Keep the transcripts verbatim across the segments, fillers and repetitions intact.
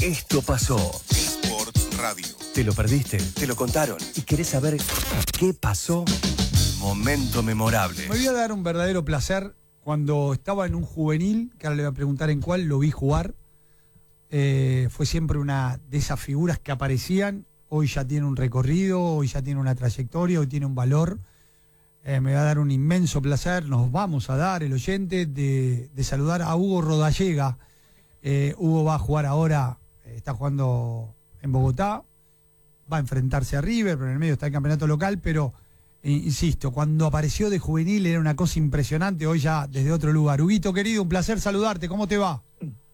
Esto pasó. Sports Radio. ¿Te lo perdiste? ¿Te lo contaron? ¿Y querés saber qué pasó? Momento memorable. Me voy a dar un verdadero placer. Cuando estaba en un juvenil, que ahora le voy a preguntar en cuál, lo vi jugar. Eh, fue siempre una de esas figuras que aparecían. Hoy ya tiene un recorrido, hoy ya tiene una trayectoria, hoy tiene un valor. Eh, me va a dar un inmenso placer, nos vamos a dar, el oyente, de, de saludar a Hugo Rodallega. Eh, Hugo va a jugar ahora, eh, está jugando en Bogotá, va a enfrentarse a River, pero en el medio está el campeonato local, pero... Insisto, cuando apareció de juvenil era una cosa impresionante, hoy ya desde otro lugar. Huguito, querido, un placer saludarte, ¿cómo te va?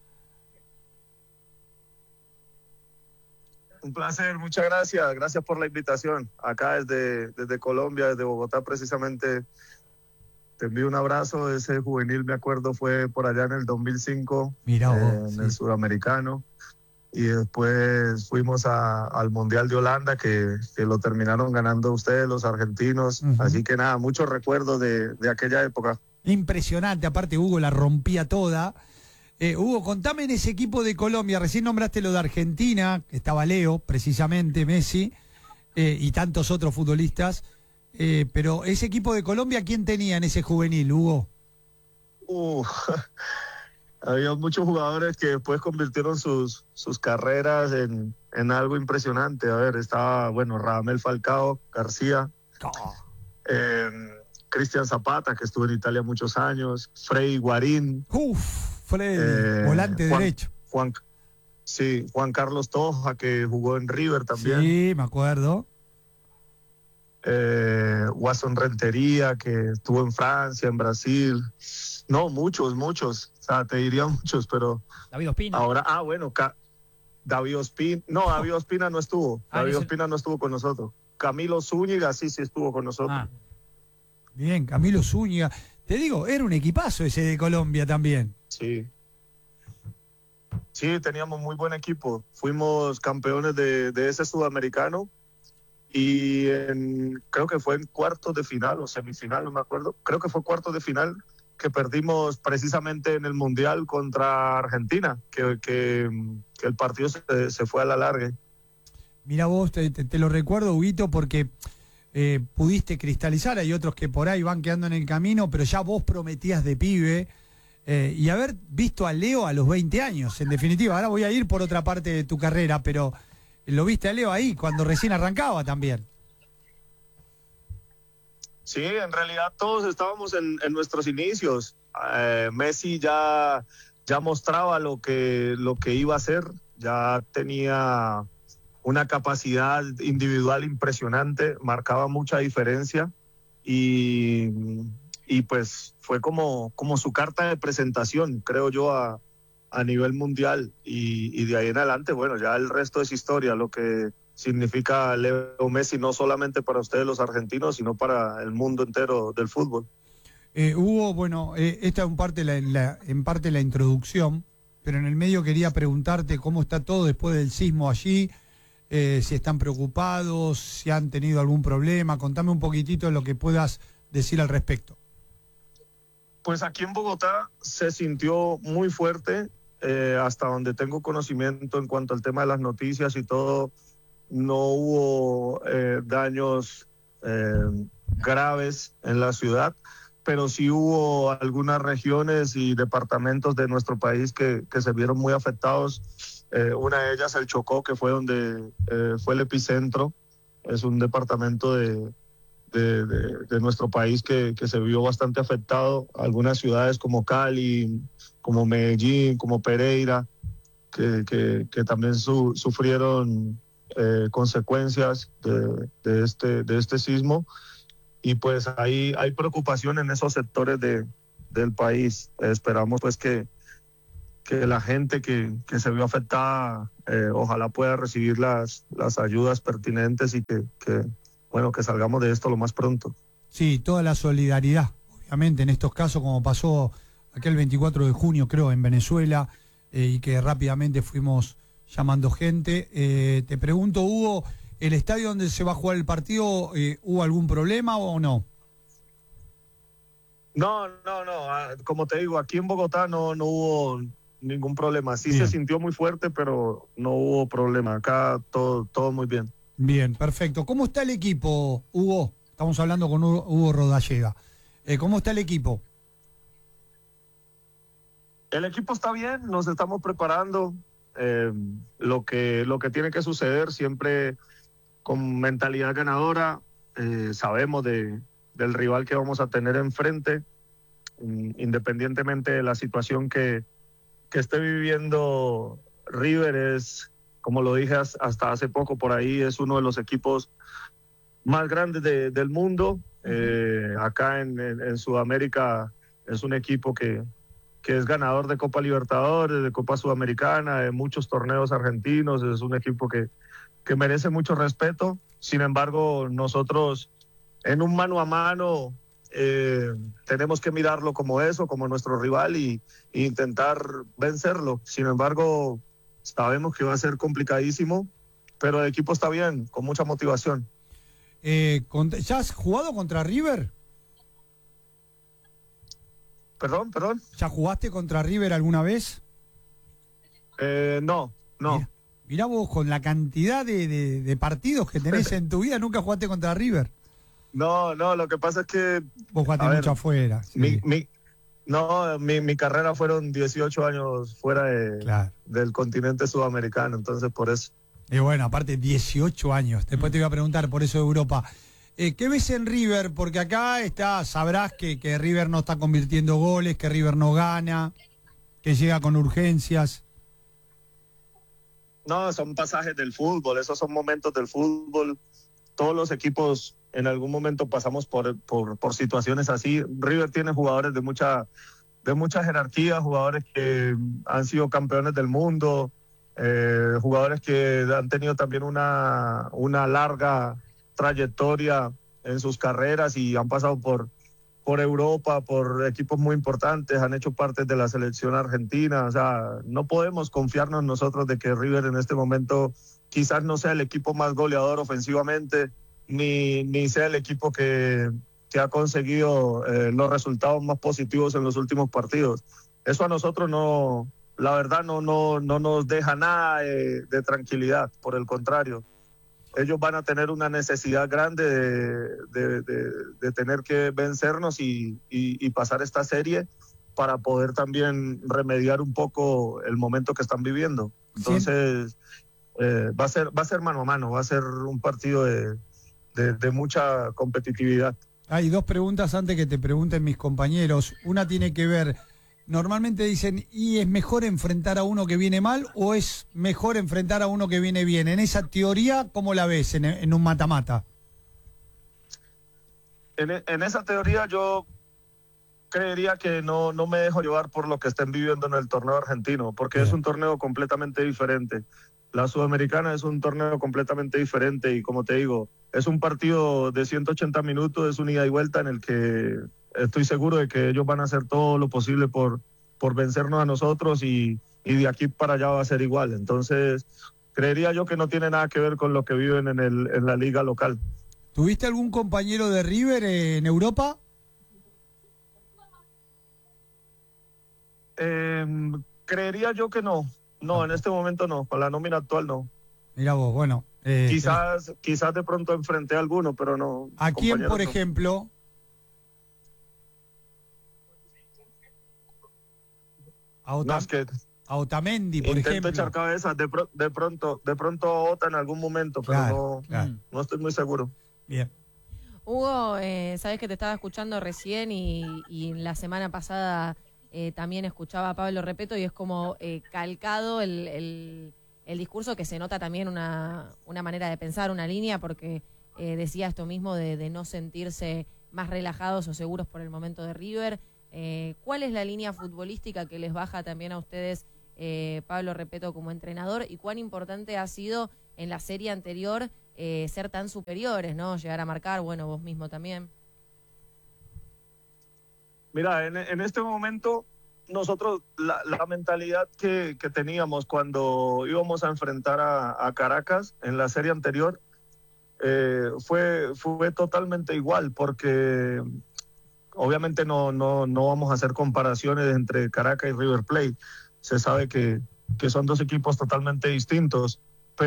Un placer, muchas gracias, gracias por la invitación. Acá desde, desde Colombia, desde Bogotá precisamente, te envío un abrazo. Ese juvenil, me acuerdo, fue por allá en el dos mil cinco, Mirá vos, eh, en sí. el Sudamericano. Y después fuimos a, al Mundial de Holanda, que, que lo terminaron ganando ustedes, los argentinos. Uh-huh. Así que nada, muchos recuerdos de, de aquella época. Impresionante, aparte Hugo la rompía toda. Eh, Hugo, contame en ese equipo de Colombia, recién nombraste lo de Argentina, que estaba Leo, precisamente, Messi, eh, y tantos otros futbolistas. Eh, pero ese equipo de Colombia, ¿quién tenía en ese juvenil, Hugo? Uh, había muchos jugadores que después convirtieron sus, sus carreras en, en algo impresionante. A ver, estaba, bueno, Radamel Falcao García, oh. eh, Cristian Zapata, que estuvo en Italia muchos años, Frei Guarín. Uf, Frei, eh, volante Juan, derecho. Juan, sí, Juan Carlos Toja, que jugó en River también. Sí, me acuerdo. Eh, Wasson Rentería, que estuvo en Francia, en Brasil. No, muchos, muchos. O sea, te diría muchos, pero... David Ospina. Ahora, ah, bueno, Ca... David Ospina. No, David Ospina no estuvo. Ah, David Ospina no estuvo con nosotros. Camilo Zúñiga sí, sí estuvo con nosotros. Ah. Bien, Camilo Zúñiga. Te digo, era un equipazo ese de Colombia también. Sí. Sí, teníamos muy buen equipo. Fuimos campeones de, de ese sudamericano. Y en, creo que fue en cuartos de final o semifinal, no me acuerdo. Creo que fue cuartos de final que perdimos precisamente en el Mundial contra Argentina, que, que, que el partido se, se fue a la larga. Mira vos, te, te, te lo recuerdo, Huguito, porque eh, pudiste cristalizar, hay otros que por ahí van quedando en el camino, pero ya vos prometías de pibe, eh, y haber visto a Leo a los veinte años, en definitiva. Ahora voy a ir por otra parte de tu carrera, pero lo viste a Leo ahí, cuando recién arrancaba también. Sí, en realidad todos estábamos en, en nuestros inicios. Eh, Messi ya, ya mostraba lo que, lo que iba a hacer, ya tenía una capacidad individual impresionante, marcaba mucha diferencia y, y pues fue como, como su carta de presentación, creo yo, a, a nivel mundial y, y de ahí en adelante, bueno, ya el resto es historia, lo que significa Leo Messi no solamente para ustedes los argentinos, sino para el mundo entero del fútbol. Eh, Hugo, bueno, eh, esta es en parte la, la, en parte la introducción, pero en el medio quería preguntarte cómo está todo después del sismo allí, eh, si están preocupados, si han tenido algún problema. Contame un poquitito lo que puedas decir al respecto. Pues aquí en Bogotá se sintió muy fuerte, eh, hasta donde tengo conocimiento en cuanto al tema de las noticias y todo. No hubo eh, daños eh, graves en la ciudad, pero sí hubo algunas regiones y departamentos de nuestro país que, que se vieron muy afectados. Eh, una de ellas, el Chocó, que fue donde eh, fue el epicentro. Es un departamento de, de, de, de nuestro país que, que se vio bastante afectado. Algunas ciudades como Cali, como Medellín, como Pereira, que, que, que también su, sufrieron Eh, consecuencias de, de, este, de este sismo, y pues hay, hay preocupación en esos sectores de, del país. Eh, esperamos pues que, que la gente que, que se vio afectada eh, ojalá pueda recibir las, las ayudas pertinentes y que, que, bueno, que salgamos de esto lo más pronto. Sí, toda la solidaridad, obviamente, en estos casos, como pasó aquel veinticuatro de junio, creo, en Venezuela, eh, y que rápidamente fuimos llamando gente. Eh, te pregunto, Hugo, ¿el estadio donde se va a jugar el partido, eh, hubo algún problema o no? No, no, no. Como te digo, aquí en Bogotá no, no hubo ningún problema. Sí Bien. se sintió muy fuerte, pero no hubo problema. Acá todo, todo muy bien. Bien, perfecto. ¿Cómo está el equipo, Hugo? Estamos hablando con Hugo, Hugo Rodallega. Eh, ¿Cómo está el equipo? El equipo está bien, nos estamos preparando. Eh, lo que, lo que tiene que suceder siempre con mentalidad ganadora. Eh, sabemos de, del rival que vamos a tener enfrente, independientemente de la situación que, que esté viviendo River. Es, como lo dije hasta hace poco por ahí, es uno de los equipos más grandes de, del mundo. Eh, acá en, en, en Sudamérica es un equipo que, que es ganador de Copa Libertadores, de Copa Sudamericana, de muchos torneos argentinos. Es un equipo que, que merece mucho respeto. Sin embargo, nosotros en un mano a mano eh, tenemos que mirarlo como eso, como nuestro rival, y, y intentar vencerlo. Sin embargo, sabemos que va a ser complicadísimo, pero el equipo está bien, con mucha motivación. Eh, ¿Ya has jugado contra River? Perdón, perdón. ¿Ya jugaste contra River alguna vez? Eh, no, no. Mirá, mirá vos, con la cantidad de, de, de partidos que tenés en tu vida, nunca jugaste contra River. No, no, lo que pasa es que... Vos jugaste mucho ver, afuera. Sí. Mi, mi, no, mi, mi carrera fueron dieciocho años fuera de, claro. del continente sudamericano, entonces por eso. Y bueno, aparte dieciocho años. Después te iba a preguntar por eso de Europa. Eh, ¿Qué ves en River? Porque acá está, sabrás que, que River no está convirtiendo goles, que River no gana, que llega con urgencias. No, son pasajes del fútbol, esos son momentos del fútbol. Todos los equipos en algún momento pasamos por, por, por situaciones así. River tiene jugadores de mucha, de mucha jerarquía, jugadores que han sido campeones del mundo, eh, jugadores que han tenido también una, una larga trayectoria en sus carreras y han pasado por, por Europa, por equipos muy importantes, han hecho parte de la selección argentina. O sea, no podemos confiarnos nosotros de que River en este momento quizás no sea el equipo más goleador ofensivamente, ni, ni sea el equipo que, que ha conseguido eh, los resultados más positivos en los últimos partidos. Eso a nosotros no, la verdad no, no, no nos deja nada de, de tranquilidad, por el contrario. Ellos van a tener una necesidad grande de, de, de, de tener que vencernos y, y, y pasar esta serie para poder también remediar un poco el momento que están viviendo. Entonces, sí. eh, va a ser, va a ser mano a mano, va a ser un partido de, de, de mucha competitividad. Hay dos preguntas antes que te pregunten mis compañeros. Una tiene que ver, normalmente dicen, ¿y es mejor enfrentar a uno que viene mal o es mejor enfrentar a uno que viene bien? En esa teoría, ¿cómo la ves en, en un mata-mata? En, en esa teoría yo creería que no, no me dejo llevar por lo que estén viviendo en el torneo argentino, porque Bien. es un torneo completamente diferente. La Sudamericana es un torneo completamente diferente y, como te digo, es un partido de ciento ochenta minutos, es un ida y vuelta en el que estoy seguro de que ellos van a hacer todo lo posible por, por vencernos a nosotros y, y de aquí para allá va a ser igual. Entonces, creería yo que no tiene nada que ver con lo que viven en, el, en la liga local. ¿Tuviste algún compañero de River en Europa? Eh, creería yo que no. No, en este momento no. Con la nómina actual no. Mira vos, bueno. Eh, quizás, tenés... quizás de pronto enfrenté a alguno, pero no. ¿A quién, por no. ejemplo? A, Ota... no, es que a Otamendi, por intento ejemplo. Intento echar cabezas, de, pro... de pronto, de pronto a Ota en algún momento, pero claro, no, claro. no estoy muy seguro. Bien. Hugo, eh, sabes que te estaba escuchando recién y, y la semana pasada eh, también escuchaba a Pablo Repeto y es como eh, calcado el, el, el discurso, que se nota también una, una manera de pensar, una línea, porque eh, decía esto mismo de, de no sentirse más relajados o seguros por el momento de River. Eh, ¿Cuál es la línea futbolística que les baja también a ustedes, eh, Pablo Repeto, como entrenador? ¿Y cuán importante ha sido en la serie anterior eh, ser tan superiores, ¿no? Llegar a marcar, bueno, vos mismo también. Mira, en, en este momento nosotros la, la mentalidad que, que teníamos cuando íbamos a enfrentar a, a Caracas en la serie anterior eh, fue, fue totalmente igual, porque obviamente no, no, no vamos a hacer comparaciones entre Caracas y River Plate, se sabe que, que son dos equipos totalmente distintos,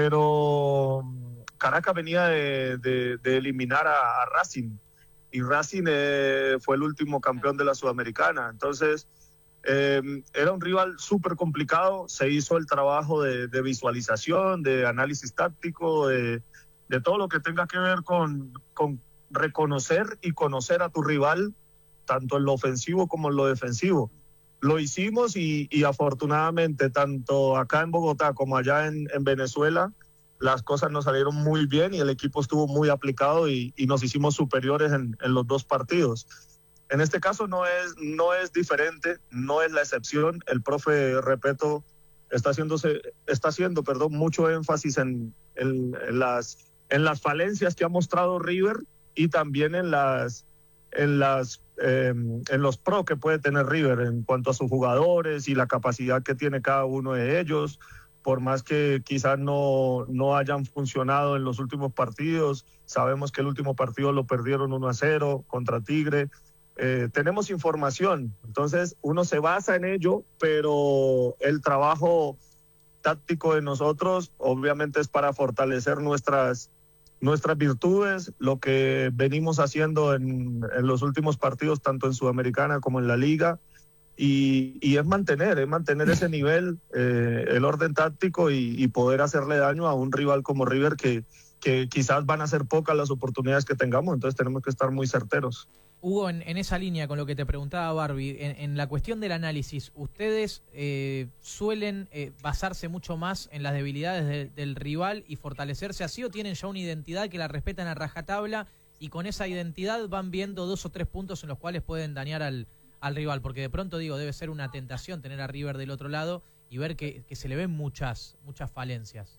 pero Caracas venía de, de, de eliminar a, a Racing, y Racing eh, fue el último campeón de la Sudamericana. Entonces eh, era un rival súper complicado. Se hizo el trabajo de, de visualización, de análisis táctico, de, de todo lo que tenga que ver con, con reconocer y conocer a tu rival, tanto en lo ofensivo como en lo defensivo. Lo hicimos y, y afortunadamente tanto acá en Bogotá como allá en, en Venezuela las cosas nos salieron muy bien y el equipo estuvo muy aplicado y, y nos hicimos superiores en, en los dos partidos. En este caso no es, no es diferente, no es la excepción. El profe Repeto está, haciéndose, está haciendo perdón, mucho énfasis en, en, en, las, en las falencias que ha mostrado River y también en, las, en, las, eh, en los pro que puede tener River en cuanto a sus jugadores y la capacidad que tiene cada uno de ellos. Por más que quizás no, no hayan funcionado en los últimos partidos, sabemos que el último partido lo perdieron uno a cero contra Tigre. Eh, tenemos información, entonces uno se basa en ello, pero el trabajo táctico de nosotros obviamente es para fortalecer nuestras, nuestras virtudes, lo que venimos haciendo en, en los últimos partidos, tanto en Sudamericana como en la Liga. Y, y es mantener, es mantener ese nivel, eh, el orden táctico y, y poder hacerle daño a un rival como River que, que quizás van a ser pocas las oportunidades que tengamos, entonces tenemos que estar muy certeros. Hugo, en, en esa línea con lo que te preguntaba Barbie, en, en la cuestión del análisis, ¿ustedes eh, suelen eh, basarse mucho más en las debilidades de, del rival y fortalecerse así o tienen ya una identidad que la respetan a rajatabla y con esa identidad van viendo dos o tres puntos en los cuales pueden dañar al al rival? Porque de pronto, digo, debe ser una tentación tener a River del otro lado y ver que, que se le ven muchas, muchas falencias.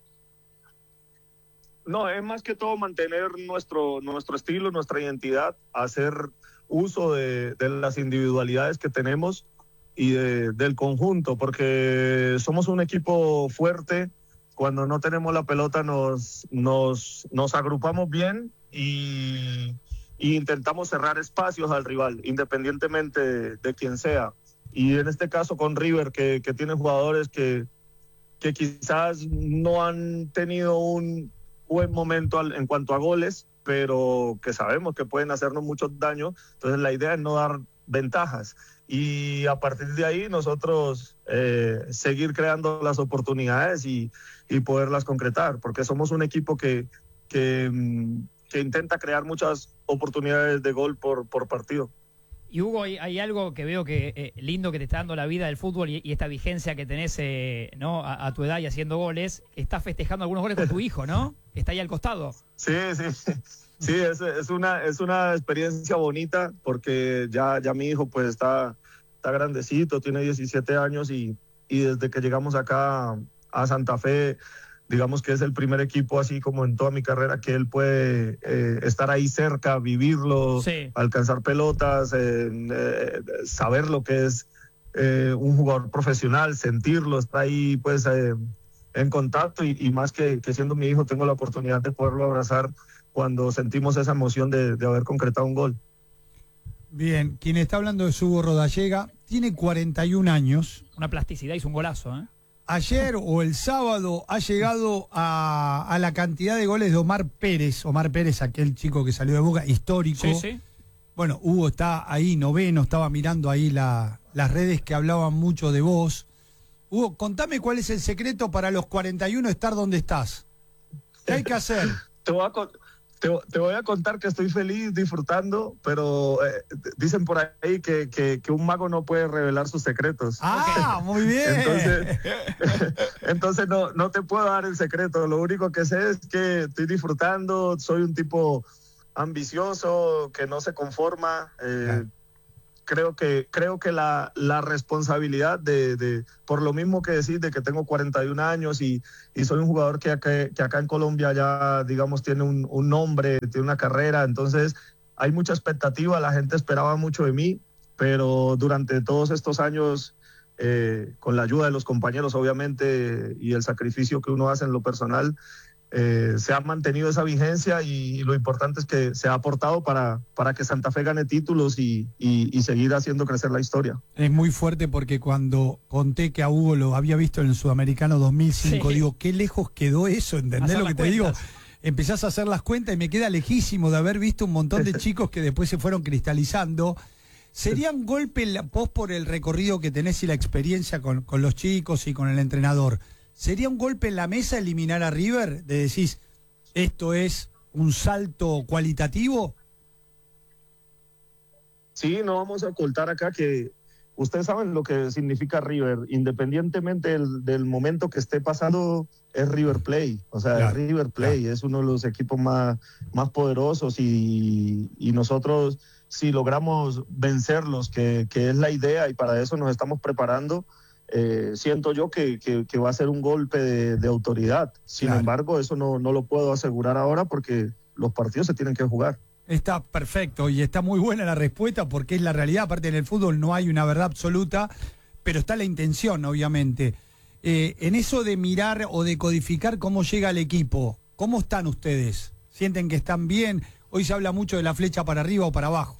No, es más que todo mantener nuestro, nuestro estilo, nuestra identidad, hacer uso de, de las individualidades que tenemos y de, del conjunto, porque somos un equipo fuerte. Cuando no tenemos la pelota nos, nos, nos agrupamos bien y... y intentamos cerrar espacios al rival, independientemente de, de quién sea. Y en este caso con River, que, que tiene jugadores que, que quizás no han tenido un buen momento al, en cuanto a goles, pero que sabemos que pueden hacernos mucho daño. Entonces la idea es no dar ventajas. Y a partir de ahí nosotros eh, seguir creando las oportunidades y, y poderlas concretar, porque somos un equipo que... que que intenta crear muchas oportunidades de gol por, por partido. Y Hugo, hay, hay algo que veo que eh, lindo que te está dando la vida del fútbol y, y esta vigencia que tenés eh, ¿no? a, a tu edad y haciendo goles. Estás festejando algunos goles con tu hijo, ¿no? Está ahí al costado. Sí, sí. Sí, es, es, una, es una experiencia bonita porque ya, ya mi hijo pues está, está grandecito, tiene diecisiete años y, y desde que llegamos acá a Santa Fe, digamos que es el primer equipo, así como en toda mi carrera, que él puede eh, estar ahí cerca, vivirlo, sí. alcanzar pelotas, eh, eh, saber lo que es eh, un jugador profesional, sentirlo, estar ahí pues eh, en contacto y, y más que, que siendo mi hijo tengo la oportunidad de poderlo abrazar cuando sentimos esa emoción de, de haber concretado un gol. Bien, quien está hablando es Hugo Rodallega, tiene cuarenta y un años. Una plasticidad, hizo un golazo, ¿eh? Ayer o el sábado ha llegado a, a la cantidad de goles de Omar Pérez. Omar Pérez, aquel chico que salió de Boca, histórico. Sí, sí. Bueno, Hugo está ahí, noveno, estaba mirando ahí la, las redes que hablaban mucho de vos. Hugo, contame cuál es el secreto para los cuarenta y uno estar donde estás. ¿Qué hay que hacer? Te voy a, te, te voy a contar que estoy feliz, disfrutando, pero eh, dicen por ahí que, que, que un mago no puede revelar sus secretos. ¡Ah, muy bien! Entonces, entonces no, no te puedo dar el secreto. Lo único que sé es que estoy disfrutando, soy un tipo ambicioso, que no se conforma. Eh, claro. Creo que, creo que la, la responsabilidad de, de, por lo mismo que decís, de que tengo cuarenta y un años y, y soy un jugador que acá, que acá en Colombia ya, digamos, tiene un, un nombre, tiene una carrera, entonces hay mucha expectativa, la gente esperaba mucho de mí, pero durante todos estos años, eh, con la ayuda de los compañeros, obviamente, y el sacrificio que uno hace en lo personal, eh, se ha mantenido esa vigencia y, y lo importante es que se ha aportado para, para que Santa Fe gane títulos y, y, y seguir haciendo crecer la historia. Es muy fuerte porque cuando conté que a Hugo lo había visto en el Sudamericano dos mil cinco, Sí. digo, qué lejos quedó eso, ¿entendés Hacer lo que las te digo? cuentas. Empezás a hacer las cuentas y me queda lejísimo de haber visto un montón de chicos que después se fueron cristalizando. ¿Sería un golpe la- vos por el recorrido que tenés y la experiencia con, con los chicos y con el entrenador? ¿Sería un golpe en la mesa eliminar a River? De decís, esto es un salto cualitativo. Sí, no vamos a ocultar acá que ustedes saben lo que significa River, independientemente del, del momento que esté pasando, es River Play, o sea, Claro, es River Play, claro. es uno de los equipos más, más poderosos y, y nosotros si logramos vencerlos, que, que es la idea y para eso nos estamos preparando, eh, siento yo que, que, que va a ser un golpe de, de autoridad. Sin Claro. embargo, eso no, no lo puedo asegurar ahora porque los partidos se tienen que jugar. Está perfecto y está muy buena la respuesta porque es la realidad. Aparte, en el fútbol no hay una verdad absoluta, pero está la intención, obviamente. Eh, en eso de mirar o de codificar cómo llega el equipo, ¿cómo están ustedes? ¿Sienten que están bien? Hoy se habla mucho de la flecha para arriba o para abajo.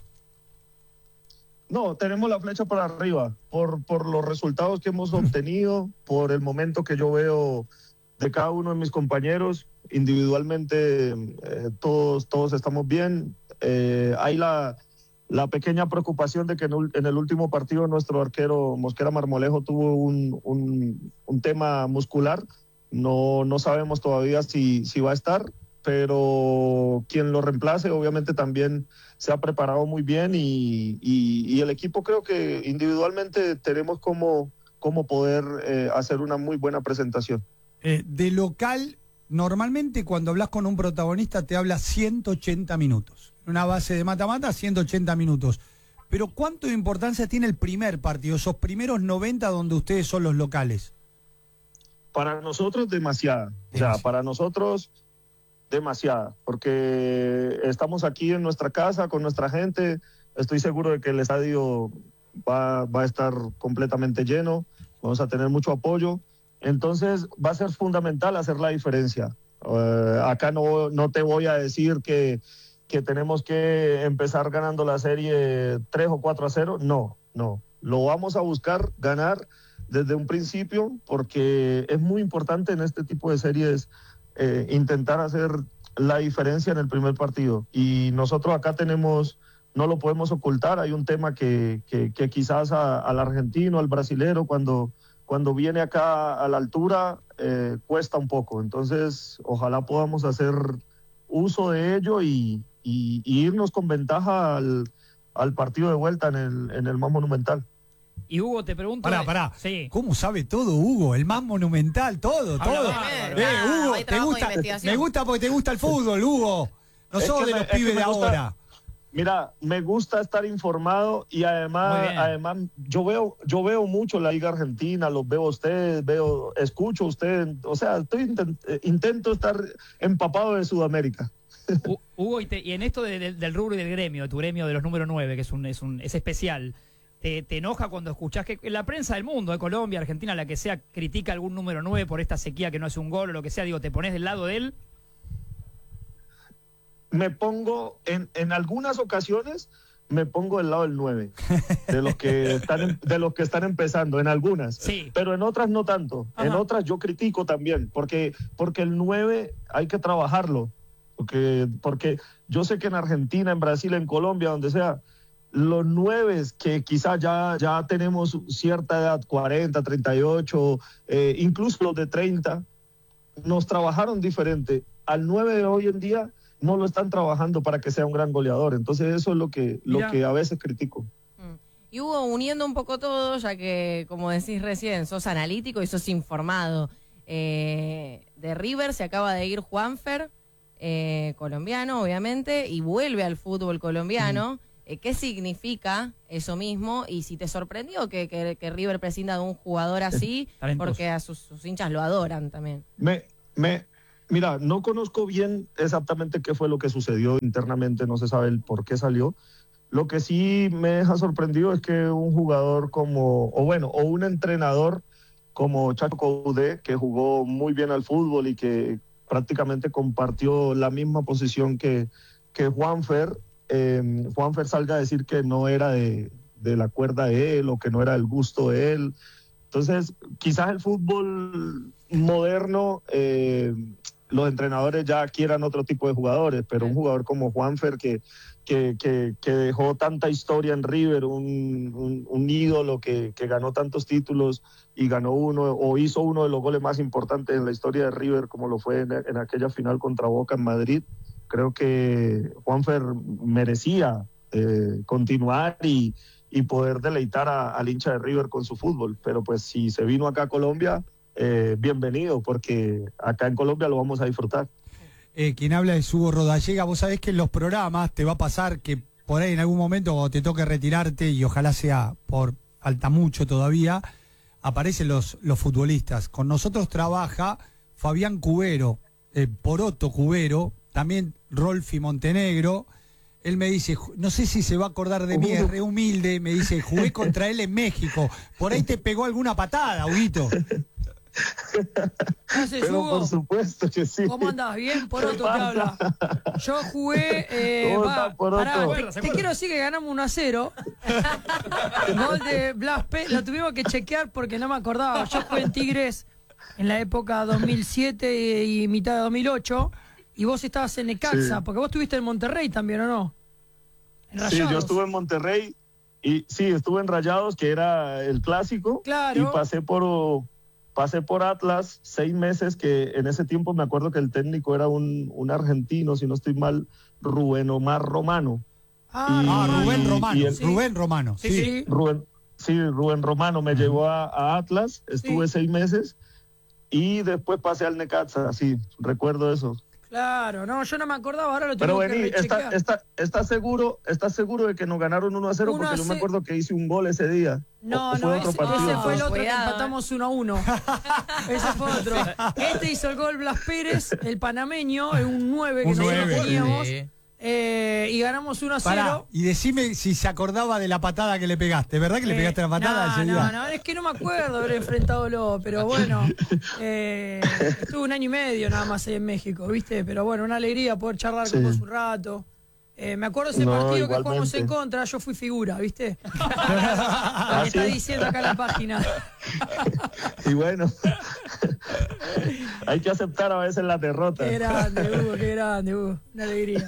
No, tenemos la flecha para arriba por, por los resultados que hemos obtenido, por el momento que yo veo de cada uno de mis compañeros. Individualmente eh, todos, todos estamos bien. Eh, hay la, la pequeña preocupación de que en, en el último partido nuestro arquero Mosquera Marmolejo tuvo un, un, un tema muscular. No, no sabemos todavía si, si va a estar, pero quien lo reemplace obviamente también se ha preparado muy bien y, y, y el equipo creo que individualmente tenemos como, como poder eh, hacer una muy buena presentación. Eh, de local, normalmente cuando hablas con un protagonista te habla ciento ochenta minutos. En una base de mata-mata, ciento ochenta minutos. Pero ¿cuánto de importancia tiene el primer partido, esos primeros noventa donde ustedes son los locales? Para nosotros demasiada, o sea, Demasiado. para nosotros demasiada, porque estamos aquí en nuestra casa con nuestra gente, estoy seguro de que el estadio va, va a estar completamente lleno, vamos a tener mucho apoyo, entonces va a ser fundamental hacer la diferencia. Uh, acá no, no te voy a decir que, que tenemos que empezar ganando la serie tres o cuatro a cero, no, no, lo vamos a buscar ganar desde un principio porque es muy importante en este tipo de series eh, intentar hacer la diferencia en el primer partido y nosotros acá tenemos, no lo podemos ocultar, hay un tema que, que, que quizás a, al argentino, al brasilero cuando, cuando viene acá a la altura eh, cuesta un poco, entonces ojalá podamos hacer uso de ello y, y, y irnos con ventaja al, al partido de vuelta en el, en el más monumental. Y Hugo, te pregunto... Pará, pará. Sí. ¿Cómo sabe todo, Hugo? El más monumental, todo, Habla todo. bárbaro. Eh, Ah, Hugo, hay te trabajo de gusta, investigación. me gusta porque te gusta el fútbol, Hugo. No Es sos que de me- los es que pibes me de gusta- ahora. Mira, me gusta estar informado y Muy además, bien. además yo veo, yo veo mucho la Liga Argentina, los veo a ustedes, veo, escucho a ustedes, o sea, estoy intent- eh, intento estar empapado de Sudamérica. Hu- Hugo, y, te- y en esto de- de- del rubro y del gremio, tu gremio de los número nueve, que es un, es un es especial, ¿te, te enoja cuando escuchás que la prensa del mundo, de Colombia, Argentina, la que sea, critica a algún número nueve por esta sequía que no hace un gol o lo que sea? Digo, ¿te pones del lado de él? Me pongo, en, en algunas ocasiones, me pongo del lado del nueve, de los que están, em- de los que están empezando, en algunas. Sí. Pero en otras no tanto. En Ajá. otras yo critico también, porque, porque el nueve hay que trabajarlo. Porque, porque yo sé que en Argentina, en Brasil, en Colombia, donde sea, los nueves que quizás ya, ya tenemos cierta edad, cuarenta, treinta y ocho, eh, incluso los de treinta, nos trabajaron diferente. Al nueve de hoy en día no lo están trabajando para que sea un gran goleador. Entonces eso es lo que, lo Mirá. que a veces critico. Mm. Y Hugo, uniendo un poco todo, ya que, como decís recién, sos analítico y sos informado. Eh, de River se acaba de ir Juanfer, eh, colombiano, obviamente, y vuelve al fútbol colombiano. Eh, ¿Qué significa eso mismo? Y si te sorprendió que, que, que River prescinda de un jugador así, Talentoso. porque a sus, sus hinchas lo adoran también. Me, me, mira, no conozco bien exactamente qué fue lo que sucedió internamente, no se sabe el por qué salió. Lo que sí me deja sorprendido es que un jugador como, o bueno, o un entrenador como Chacho Coudet, que jugó muy bien al fútbol y que prácticamente compartió la misma posición que, que Juanfer. Eh, Juanfer salga a decir que no era de, de la cuerda de él o que no era del gusto de él. Entonces, quizás el fútbol moderno, eh, los entrenadores ya quieran otro tipo de jugadores, pero un jugador como Juanfer que, que, que, que dejó tanta historia en River, un, un, un ídolo que, que ganó tantos títulos y ganó uno o hizo uno de los goles más importantes en la historia de River, como lo fue en, en aquella final contra Boca en Madrid. Creo que Juanfer merecía eh, continuar y y poder deleitar a, al hincha de River con su fútbol. Pero pues si se vino acá a Colombia, eh, bienvenido, porque acá en Colombia lo vamos a disfrutar. Eh, quien habla es Hugo Rodallega. Vos sabés que en los programas te va a pasar que por ahí en algún momento te toque retirarte, y ojalá sea por falta mucho todavía, aparecen los, los futbolistas. Con nosotros trabaja Fabián Cubero, eh, Poroto Cubero, también Rolfi Montenegro. Él me dice, no sé si se va a acordar de mí, es re humilde, me dice, jugué contra él en México. Por ahí te pegó alguna patada, Huguito. Pero Hugo? por supuesto que sí. ¿Cómo andás? Bien, Poroto te habla. Yo jugué... Eh, ¿Cómo va, estás, Poroto? pará, te, te quiero decir que ganamos uno a cero. Gol de Blas Pérez. Lo tuvimos que chequear porque no me acordaba. Yo jugué en Tigres en la época dos mil siete y mitad de dos mil ocho. Y vos estabas en Necaxa, Sí. porque vos estuviste en Monterrey también, ¿o no? En Sí, Rayados. yo estuve en Monterrey y sí, estuve en Rayados, que era el clásico. Claro. Y pasé por, pasé por Atlas seis meses, que en ese tiempo me acuerdo que el técnico era un, un argentino, si no estoy mal, Rubén Omar Romano. Ah, Y- Ah, Rubén y Romano, el- Rubén Romano, sí. Sí, sí. Rubén, sí, Rubén Romano me llevó a, a Atlas, estuve Sí. seis meses y después pasé al Necaxa, sí, recuerdo eso. Claro, no, yo no me acordaba, ahora lo Pero tengo que vení, rechequear. ¿estás está, está seguro, está seguro de que nos ganaron uno a cero? uno a Porque yo me cero. acuerdo que hice un gol ese día. No, ¿O fue no, otro ese, partido, ese fue el entonces? otro que Cuidado, empatamos uno a uno. Ese fue otro. Este hizo el gol Blas Pérez, el panameño, es un nueve que Un nosotros nueve, teníamos. Sí. Eh, y ganamos uno a Pará, cero. y decime si se acordaba de la patada que le pegaste. ¿Verdad que le Eh, pegaste la patada ese no, día? no, no, es que no me acuerdo haber enfrentándolo, pero bueno, eh, estuve un año y medio nada más ahí en México, ¿viste? Pero bueno, una alegría poder charlar Sí. con vos un rato. Eh, me acuerdo ese No, partido que jugamos igualmente. en contra, yo fui figura, ¿viste? Lo que está ¿sí? diciendo acá en la página. Y bueno, hay que aceptar a veces la derrota. Qué grande, Hugo, qué grande, Hugo. Una alegría.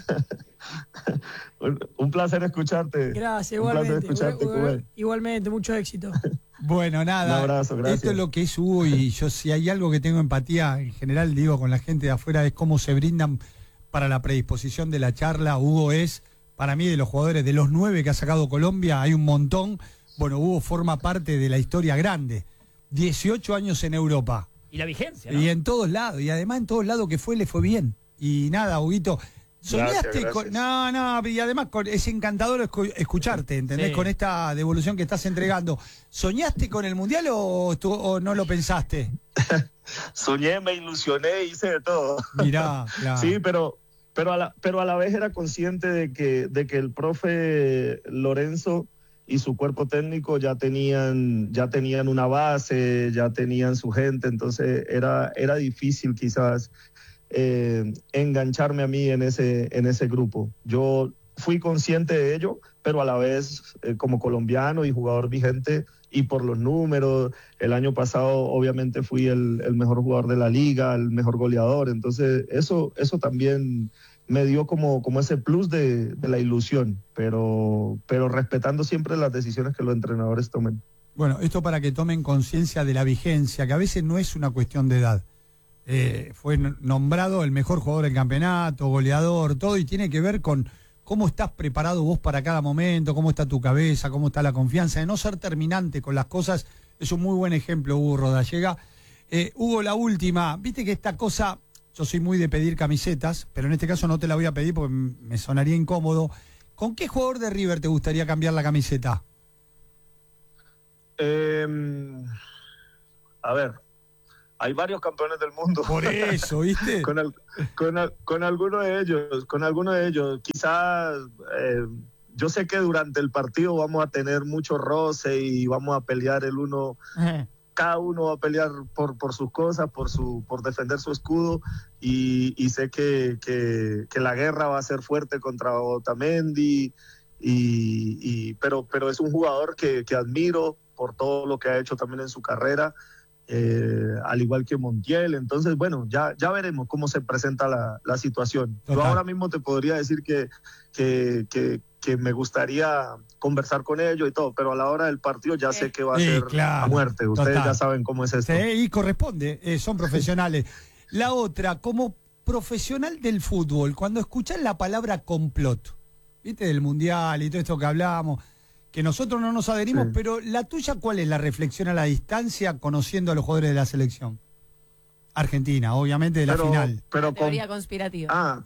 Un, un placer escucharte. Gracias, Un placer igualmente. escucharte, Hugo, Cubel. igualmente, mucho éxito. Bueno, nada. Un abrazo, gracias. Esto es lo que es Hugo, y yo, si hay algo que tengo empatía en general, digo, con la gente de afuera, es cómo se brindan para la predisposición de la charla. Hugo es, para mí, de los jugadores, de los nueve que ha sacado Colombia, hay un montón. Bueno, Hugo forma parte de la historia grande. dieciocho años en Europa. Y la vigencia, ¿no? Y en todos lados, y además en todos lados que fue, le fue bien. Y nada, Huguito, soñaste Gracias, con... gracias. No, no, y además con, es encantador escu- escucharte, ¿entendés? Sí. Con esta devolución que estás entregando. ¿Soñaste con el Mundial o, estu- o no lo pensaste? Soñé, me ilusioné, hice de todo. Mirá, claro. Sí, pero, pero, a la, pero a la vez era consciente de que, de que el profe Lorenzo y su cuerpo técnico ya tenían, ya tenían una base, ya tenían su gente, entonces era, era difícil quizás eh, engancharme a mí en ese, en ese grupo. Yo fui consciente de ello, pero a la vez eh, como colombiano y jugador vigente y por los números, el año pasado obviamente fui el, el mejor jugador de la liga, el mejor goleador, entonces eso, eso también me dio como, como ese plus de, de la ilusión, pero, pero respetando siempre las decisiones que los entrenadores tomen. Bueno, esto para que tomen conciencia de la vigencia, que a veces no es una cuestión de edad. Eh, fue nombrado el mejor jugador del campeonato, goleador, todo, y tiene que ver con cómo estás preparado vos para cada momento, cómo está tu cabeza, cómo está la confianza, de no ser terminante con las cosas. Es un muy buen ejemplo, Hugo Rodallega. Eh, Hugo, la última, viste que esta cosa, yo soy muy de pedir camisetas, pero en este caso no te la voy a pedir porque me sonaría incómodo. ¿Con qué jugador de River te gustaría cambiar la camiseta? Eh, a ver, hay varios campeones del mundo. Por eso, ¿viste? con, al- con, al- con alguno de ellos, con alguno de ellos, quizás eh, yo sé que durante el partido vamos a tener mucho roce y vamos a pelear el uno cada uno va a pelear por, por sus cosas, por su por defender su escudo, y, y sé que, que, que la guerra va a ser fuerte contra Otamendi, y, y, pero, pero es un jugador que, que admiro por todo lo que ha hecho también en su carrera, eh, al igual que Montiel. Entonces, bueno, ya, ya veremos cómo se presenta la, la situación. Total. Yo ahora mismo te podría decir que, que, que, que me gustaría conversar con ellos y todo, pero a la hora del partido ya sé que va a Sí, ser claro, a muerte. Ustedes total. ya saben cómo es esto. Sí, y corresponde, eh, son profesionales. La otra, como profesional del fútbol, cuando escuchás la palabra complot, ¿viste? Del Mundial y todo esto que hablábamos, que nosotros no nos adherimos, Sí. pero la tuya, ¿cuál es la reflexión a la distancia conociendo a los jugadores de la selección? Argentina, obviamente, de la Pero- final. Pero La teoría con- conspirativa. ah,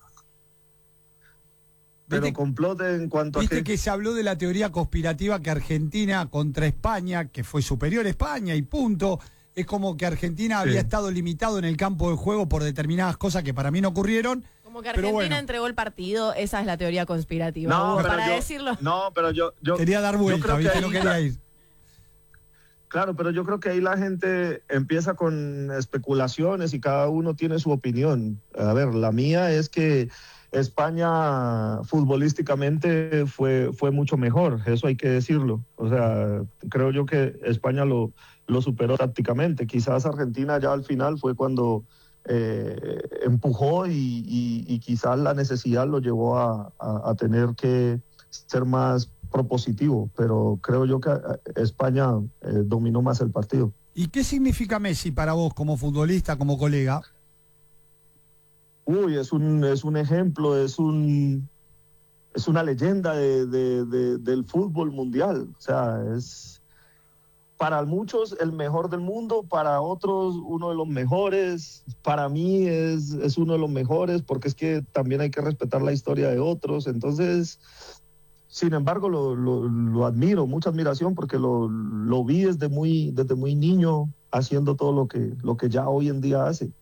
pero ¿Viste? complot en cuanto a Viste qué. que se habló de la teoría conspirativa que Argentina contra España, que fue superior a España y punto. Es como que Argentina Sí. había estado limitado en el campo de juego por determinadas cosas que para mí no ocurrieron. Como que pero Argentina bueno. entregó el partido, esa es la teoría conspirativa. No, Hugo, pero para yo- decirlo. No, pero yo, yo Quería dar yo vuelta, creo que ¿viste? ahí No quería ir. Claro, pero yo creo que ahí la gente empieza con especulaciones y cada uno tiene su opinión. A ver, la mía es que España futbolísticamente fue, fue mucho mejor, eso hay que decirlo. O sea, creo yo que España lo, lo superó tácticamente. Quizás Argentina ya al final fue cuando eh, empujó y, y- y quizás la necesidad lo llevó a, a- a tener que ser más propositivo, pero creo yo que eh, España eh, dominó más el partido. ¿Y qué significa Messi para vos como futbolista, como colega? Uy, es un, es un ejemplo, es un es una leyenda de, de- de- del fútbol mundial. O sea, es para muchos el mejor del mundo, para otros uno de los mejores. Para mí es, es uno de los mejores, porque es que también hay que respetar la historia de otros. Entonces, sin embargo, lo, lo- lo admiro, mucha admiración, porque lo, lo vi desde muy, desde muy niño haciendo todo lo que, lo que ya hoy en día hace.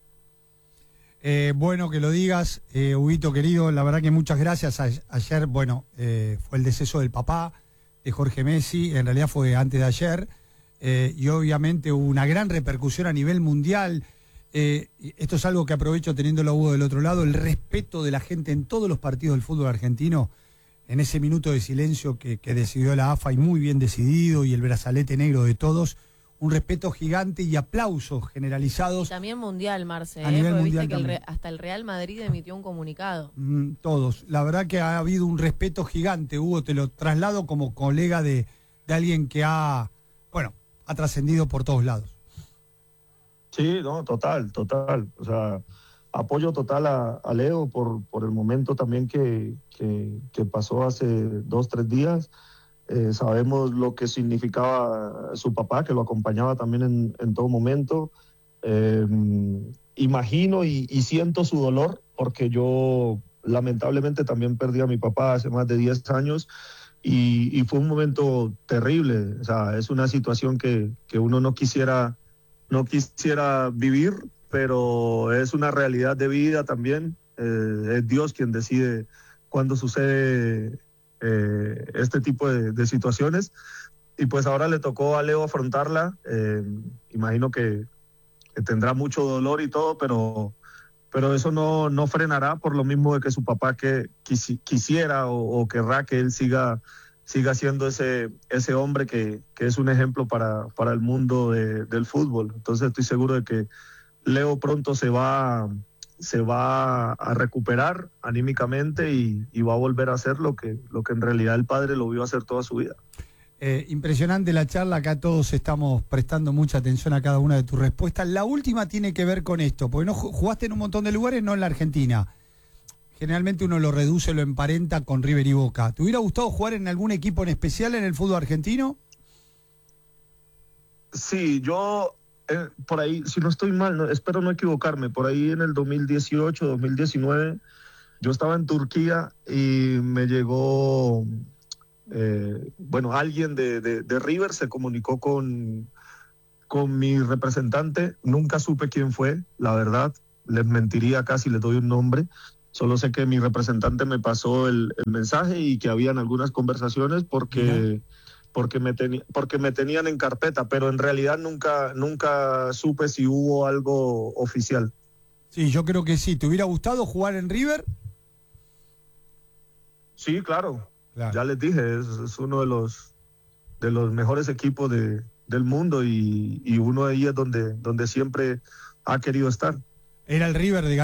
Eh, bueno que lo digas, eh, Huguito querido, la verdad que muchas gracias. A- ayer, bueno, eh, fue el deceso del papá de Jorge Messi, en realidad fue antes de ayer, eh, y obviamente hubo una gran repercusión a nivel mundial. Eh, y esto es algo que aprovecho teniéndolo a Hugo del otro lado, el respeto de la gente en todos los partidos del fútbol argentino, en ese minuto de silencio que, que decidió la A F A, y muy bien decidido, y el brazalete negro de todos, un respeto gigante y aplausos Y generalizados. también mundial, Marce. A ¿eh? nivel Porque mundial viste que el también. Re- hasta el Real Madrid emitió un comunicado. Mm, Todos. La verdad que ha habido un respeto gigante, Hugo, te lo traslado como colega de, de alguien que ha, bueno, ha trascendido por todos lados. Sí, no, total, total. O sea, apoyo total a, a Leo por, por el momento también que, que, que pasó hace dos, tres días. Eh, sabemos lo que significaba su papá, que lo acompañaba también en, en todo momento. Eh, imagino y, y siento su dolor, porque yo lamentablemente también perdí a mi papá hace más de diez años. Y, y fue un momento terrible. O sea, es una situación que, que uno no quisiera, no quisiera vivir, pero es una realidad de vida también. Eh, es Dios quien decide cuándo sucede eh, este tipo de, de situaciones. Y pues ahora le tocó a Leo afrontarla. Eh, imagino que, que tendrá mucho dolor y todo, pero, pero eso no, no frenará por lo mismo de que su papá que quisi- quisiera o, o querrá que él siga, siga siendo ese, ese hombre que, que es un ejemplo para, para el mundo de- del fútbol. Entonces estoy seguro de que Leo pronto se va, se va a recuperar anímicamente y, y va a volver a hacer lo que, lo que en realidad el padre lo vio hacer toda su vida. Eh, impresionante la charla, acá todos estamos prestando mucha atención a cada una de tus respuestas. La última tiene que ver con esto, porque no ju- jugaste en un montón de lugares, no en la Argentina. Generalmente uno lo reduce, lo emparenta con River y Boca. ¿Te hubiera gustado jugar en algún equipo en especial en el fútbol argentino? Sí, yo eh, por ahí, si no estoy mal, no, espero no equivocarme, por ahí en el dos mil dieciocho, dos mil diecinueve, yo estaba en Turquía y me llegó, eh, bueno, alguien de, de, de River se comunicó con, con mi representante, nunca supe quién fue, la verdad, les mentiría casi, les doy un nombre, solo sé que mi representante me pasó el, el mensaje y que habían algunas conversaciones porque... porque me, teni- porque me tenían en carpeta, pero en realidad nunca, nunca supe si hubo algo oficial. Sí, yo creo que sí. ¿Te hubiera gustado jugar en River? Sí, claro. Claro. Ya les dije, es, es uno de los de los mejores equipos de, del mundo y, y uno de ellos donde, donde siempre ha querido estar. Era el River de